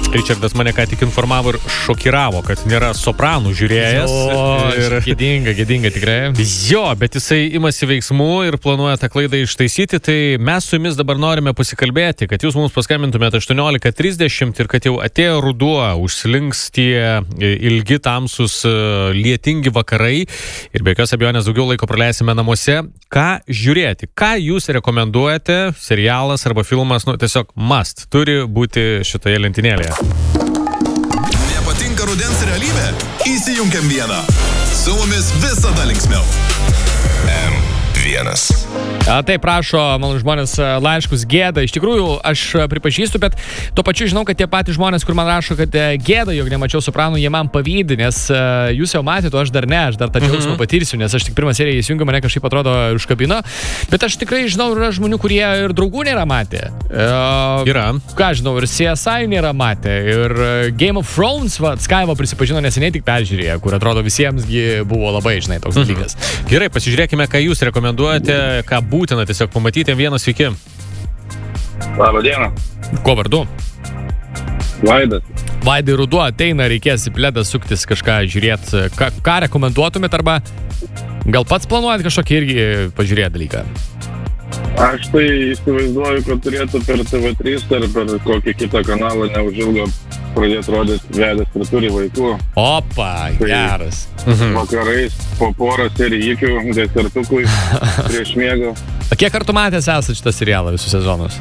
Richardas mane ką tik informavo ir šokiravo, kad nėra Sopranų žiūrėjęs. Ir gėdinga tikrai. Jo, bet jisai imasi veiksmų ir planuoja tą klaidą ištaisyti, tai mes su jumis dabar norime pasikalbėti, kad jūs mums paskambintumėte 18:30 ir kad jau atėjo ruduo, užslinks tie ilgi, tamsus, lietingi vakarai ir be jokios abejonės daugiau laiko praleisime namuose. Ką žiūrėti? Ką jūs rekomenduojate? Serialas arba filmas, tiesiog must, turi būti šitoje lentynėlėje. Nepatinka rudens realybė? Įsijungiam vieną. Su mumis visada linksmiau. M1. Taip, prašo man žmonės laiškus, gėda. Iš tikrųjų, aš pripažįstu, bet tuo pačiu žinau, kad tie patys žmonės, kur man rašo, kad gėda, jog nemačiau Sopranų, jie man pavydi, nes jūs jau matėte, o aš dar ne, aš dar tą džiaugsmą patirsiu, nes aš tik pirmą seriją įsijungiu, mane kažkaip atrodo užkabino, bet aš tikrai žinau, yra žmonių, kurie ir draugų nėra matę. Yra. Ką žinau, ir CSI nėra matę, ir Game of Thrones, Skyvo prisipažino neseniai tik peržiūrėję, kur atrodo visiems buvo labai, žinai, toks dalykas. Gerai, pasižiūrėkime, ką jūs rekomenduojate, ką būtina tiesiog pamatyti. Vienas, sveiki. Labą dieną. Kuo vardu? Vaidas. Vaidai, ruduo ateina, reikės į pledą suktis kažką žiūrėti. Ką rekomenduotumėt arba gal pats planuojat kažkokį irgi pažiūrėti dalyką? Aš tai įsivaizduoju, kad turėtų per TV3 ar per kokį kitą kanalą neužilgo pradėti rodyti Vedęs prituri vaikų. Opa, geras. Vakarais po porą serijų, desertukui prieš miegą. Kiek kartų matęs esate šitą serialą visus sezonus?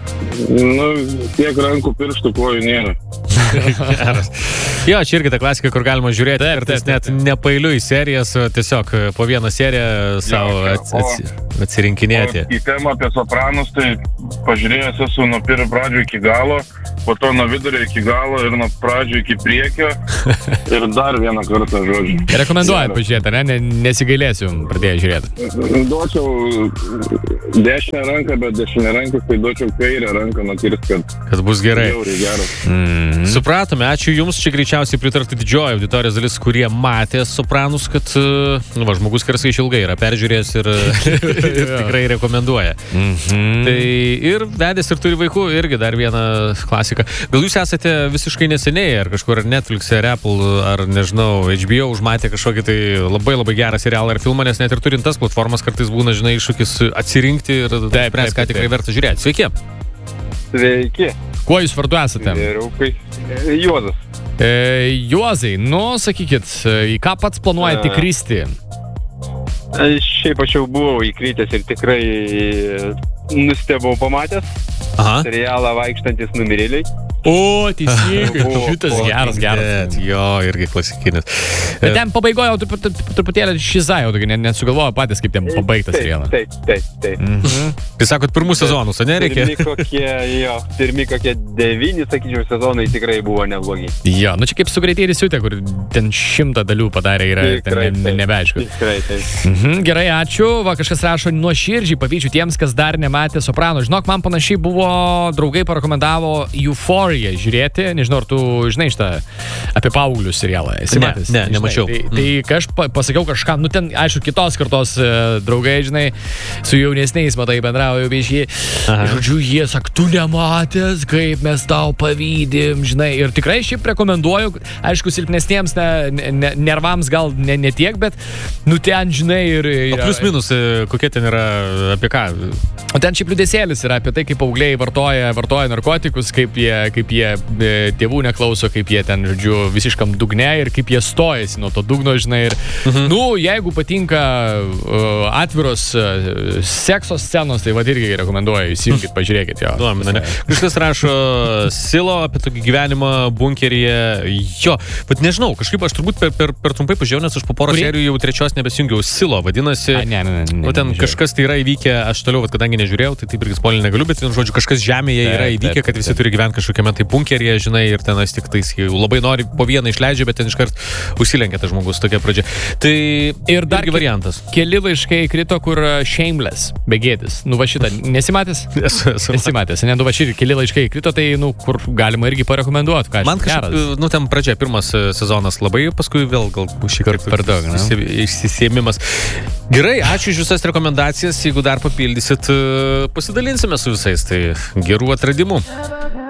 Tiek rankų pirštų kojų nėra. Geras. Jo, čia irgi ta klasika, kur galima žiūrėti, kartais net nepailiu į serijas, tiesiog po vieną seriją savo atsirinkinėti. Į temą apie Sopranus, tai pažiūrėjęs esu nuo pirmo pradžio iki galo, po to nuo vidurio iki galo ir nuo pradžio iki priekio ir dar vieną kartą, žodžiu. Rekomenduoju pažiūrėti, ne? Nesigailėsiu pradėję žiūrėti. Duočiau dešinę ranką, bet dešinę ranką, tai duočiau kairę ranką nukirst, kad bus gerai. Supratome, ačiū Jums, čia greičiausiai pritartų didžioji auditorijos dalis, kurie matė Sopranus, kad žmogus karskai išilgai yra peržiūrėjęs ir tikrai rekomenduoja. Tai ir Vedęs ir turi vaikų, irgi dar viena klasika. Gal jūs esate visiškai neseniai, ar kažkur ar Netflix, ar Apple, ar nežinau, HBO užmatė kažkokį tai labai gerą serialą ar filmą, nes net ir turint tas platformas kartais būna, žinai, iššūkis atsirinkti ir spręs, ką tikrai verta žiūrėti. Sveiki. Sveiki. Kuo jūs vardu esate? Juozas. Juozai, sakykit, į ką pats planuojate įkristi? Šiaip aš jau buvau įkritęs ir tikrai nustebau pamatęs. Serialą Vaikštantis numirėliai. O, teisingai, šitas geras. Jo, irgi klasikinis. Bet ten pabaigoje truputėlį šizai, jau nesugalvojo patys, kaip ten pabaigtas serialas. Taip. Tai sakot, pirmų sezonus, o nereikia? Pirmi kokie 9, sakyčiau, sezonai tikrai buvo neblogi. Jo, čia kaip Sugreitėlis siutė, kur ten 100 dalių padarė, yra nebeaišku. Tikrai, taip. Gerai, ačiū. Va, kažkas rašo nuoširdžiai pavyzdžių tiems, kas dar nematė Sopranų. Žinok, man panašiai buvo, draugai parekomendavo Euphoria žiūrėti. Nežinau, ar tu žinai šitą apie paauglius serialą. Ne, nemačiau. Tai kai aš pasakiau kažką, ten, aišku, kitos kartos draugai, žinai, su jaunesniais, matai, bendrauju biškį. Žodžiu, jie sak, tu nematęs, kaip mes tau pavydim, žinai. Ir tikrai šiaip rekomenduoju, aišku, silpnesniems nervams gal ne tiek, bet, ten, žinai, ir... O plius minus, kokie ten yra, apie ką? O ten šiaip liūdėsėlis yra apie tai, kaip paaugliai vartoja narkotikus, kaip jie tėvų neklauso, kaip jie ten, žodžiu, visiškam dugne ir kaip jie stojasi nuo to dugno, žinai. Ir, jeigu patinka atviros sekso scenos, tai irgi rekomenduoju, įsijungit, pažiūrėkit jo. Kažkas rašo Silo apie tokį gyvenimą bunkeryje. Jo, bet nežinau, kažkaip aš turbūt per trumpai pažiūrėjau, nes aš po porą serijų jau trečios nebesijungiau. Silo vadinasi. O ten kažkas tai yra įvykę, aš toliau, kadangi nežiūrėjau, tai taip irgi spoilinti negaliu, bet žodžiu, kažkas žemėje yra įvykę, kad visi turi gyventi kažkokiame tai bunkeryje, žinai, ir tenas tik tais jau labai nori po vieną išleidžia, bet ten iškart užsilenkia tas žmogus, tokia pradžia. Tai ir dargi variantas. Keli laiškai krito, kur Shameless, begėdis. Va šitą, nesimatęs? Nesimatęs. Va šitą keli laiškai krito, tai, kur galima irgi parekomenduoti. Man kažkaip, ten pradžia, pirmas sezonas labai, paskui vėl gal šį kartą per daug, išsisėmimas. Gerai, ačiū už visas rekomendacijas, jeigu dar papildysit, pasidalinsime su visais, tai gerų atradimų.